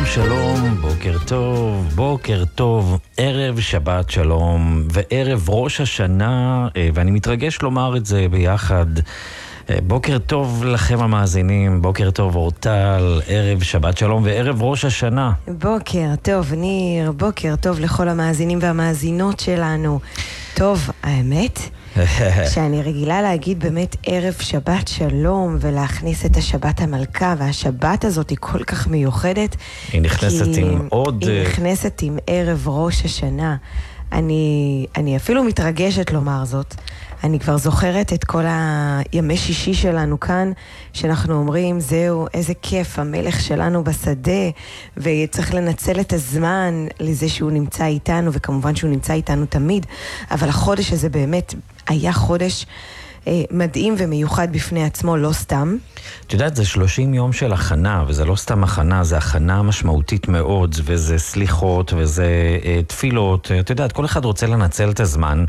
שלום, בוקר טוב, ערב שבת שלום וערב ראש השנה, ואני מתרגש לומר את זה ביחד. בוקר טוב לכם המאזינים, בוקר טוב אורטל, ערב שבת שלום וערב ראש השנה. בוקר טוב ניר, בוקר טוב לכל המאזינים והמאזינות שלנו. טוב, האמת שאני רגילה להגיד באמת ערב שבת שלום ולהכניס את השבת המלכה, והשבת הזאת היא כל כך מיוחדת. היא נכנסת היא נכנסת עם ערב ראש השנה. אני אפילו מתרגשת לומר זאת. אני כבר זוכרת את כל הימי שישי שלנו כאן, שאנחנו אומרים, זהו, איזה כיף, המלך שלנו בשדה, וצריך לנצל את הזמן לזה שהוא נמצא איתנו, וכמובן שהוא נמצא איתנו תמיד, אבל החודש הזה באמת היה חודש מדהים ומיוחד בפני עצמו, לא סתם. את יודעת, זה 30 יום של הכנה, וזה לא סתם הכנה, זה הכנה משמעותית מאוד, וזה סליחות, וזה תפילות. את יודעת, כל אחד רוצה לנצל את הזמן,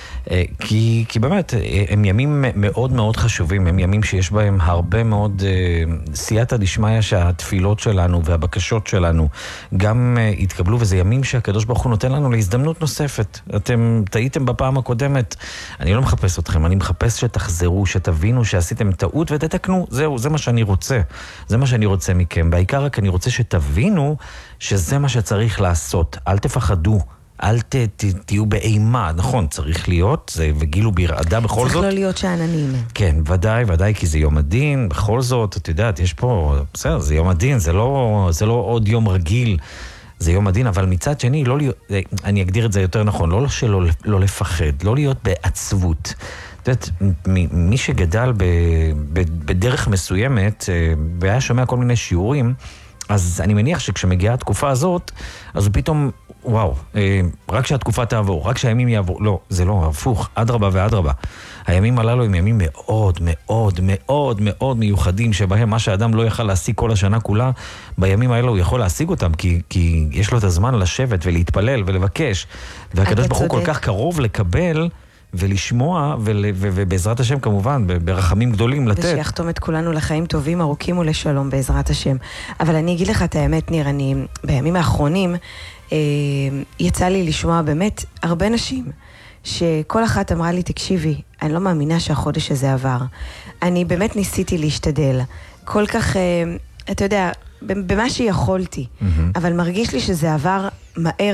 כי באמת הם ימים מאוד מאוד חשובים, הם ימים שיש בהם הרבה מאוד סייעתא דשמיא שהתפילות שלנו והבקשות שלנו גם התקבלו, וזה ימים שהקדוש ברוך הוא נותן לנו להזדמנות נוספת. אתם טעיתם בפעם הקודמת, אני לא מחפש אתכם, אני מחפש שתחזרו, שתבינו שעשיתם טעות ותתקנו. זהו, זה מה שאני רוצה, זה מה שאני רוצה מכם. בעיקר רק אני רוצה שתבינו שזה מה שצריך לעשות. אל תפחדו, אל תהיו באימה, נכון, צריך להיות, זה וגילו ברעדה בכל זאת. צריך לא להיות שעננים. כן, ודאי, כי זה יום הדין, בכל זאת, את יודעת, יש פה, בסדר, זה יום הדין, זה לא עוד יום רגיל, זה יום הדין, אבל מצד שני, אני אגדיר את זה יותר נכון, לא לפחד, לא להיות בעצבות. את יודעת, מי שגדל בדרך מסוימת, והיה שומע כל מיני שיעורים, אז אני מניח שכשמגיעה התקופה הזאת, אז פתאום, וואו, רק שהתקופה תעבור, רק שהימים יעבור, לא, זה לא, הפוך, אדרבה ואדרבה. הימים הללו הם ימים מאוד מאוד מאוד מאוד מיוחדים, שבהם מה שהאדם לא יכל להשיג כל השנה כולה, בימים האלו הוא יכול להשיג אותם, כי יש לו את הזמן לשבת ולהתפלל ולבקש, והקדוש ברוך הוא כל כך קרוב לקבל ולשמוע, ובעזרת השם כמובן, ברחמים גדולים לתת. ושיחתום את כולנו לחיים טובים, ארוכים ולשלום בעזרת השם. אבל אני אגיד לך את האמת, ניר, אני בימים האחרונים יצא לי לשמוע באמת הרבה נשים, שכל אחת אמרה לי, תקשיבי, אני לא מאמינה שהחודש הזה עבר. אני באמת ניסיתי להשתדל. כל כך, אתה יודע, במה שיכולתי. אבל מרגיש לי שזה עבר מהר